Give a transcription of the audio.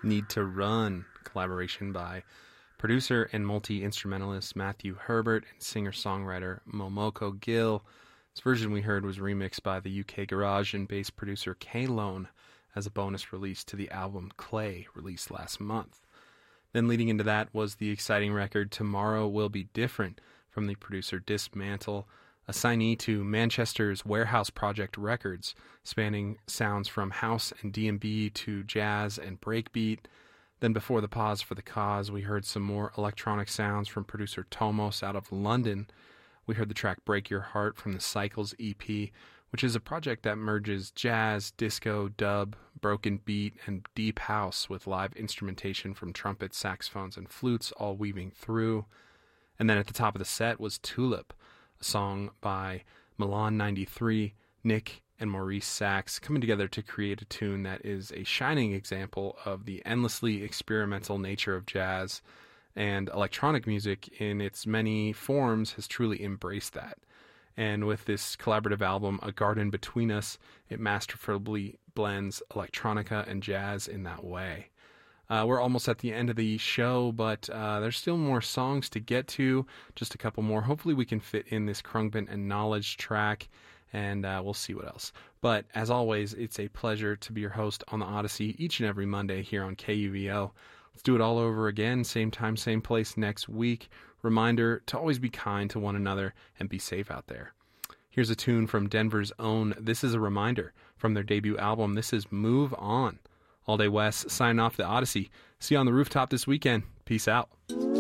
Need to Run, collaboration by producer and multi-instrumentalist Matthew Herbert and singer-songwriter Momoko Gill. This version we heard was remixed by the UK garage and bass producer K-Lone as a bonus release to the album Clay, released last month. Then leading into that was the exciting record Tomorrow Will Be Different from the producer Dismantle, assignee to Manchester's Warehouse Project Records, spanning sounds from house and D&B to jazz and breakbeat. Then before the pause for the cause, we heard some more electronic sounds from producer Tomos out of London. We heard the track Break Your Heart from the Cycles EP, which is a project that merges jazz, disco, dub, broken beat, and deep house with live instrumentation from trumpets, saxophones, and flutes all weaving through. And then at the top of the set was Tulip, a song by Milan 93, Nick, and Maurice Sachs coming together to create a tune that is a shining example of the endlessly experimental nature of jazz, and electronic music in its many forms has truly embraced that. And with this collaborative album, A Garden Between Us, it masterfully blends electronica and jazz in that way. We're almost at the end of the show, but there's still more songs to get to, just a couple more. Hopefully we can fit in this Krungbin and Knowledge track, and we'll see what else. But as always, it's a pleasure to be your host on the Odyssey each and every Monday here on KUVO. Let's do it all over again, same time, same place next week. Reminder to always be kind to one another and be safe out there. Here's a tune from Denver's own This Is a Reminder from their debut album. This is Move On. All Day West signing off the Odyssey. See you on the rooftop this weekend. Peace out.